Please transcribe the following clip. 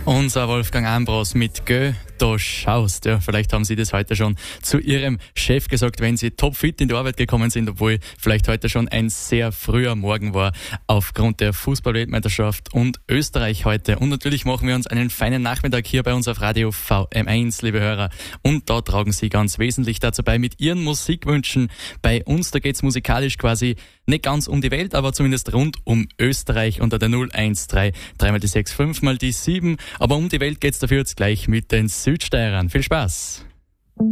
Unser Wolfgang Ambros mit Gö, da schaust. Ja, vielleicht haben Sie das heute schon zu Ihrem Chef gesagt, wenn Sie topfit in die Arbeit gekommen sind, obwohl vielleicht heute schon ein sehr früher Morgen war aufgrund der Fußball-Weltmeisterschaft und Österreich heute. Und natürlich machen wir uns einen feinen Nachmittag hier bei uns auf Radio VM1, liebe Hörer. Und da tragen Sie ganz wesentlich dazu bei mit Ihren Musikwünschen. Bei uns, da geht's musikalisch quasi nicht ganz um die Welt, aber zumindest rund um Österreich unter der 013, 3 die 6, 5 die 7. Aber um die Welt geht's dafür jetzt gleich mit den Südsteirern. Viel Spaß!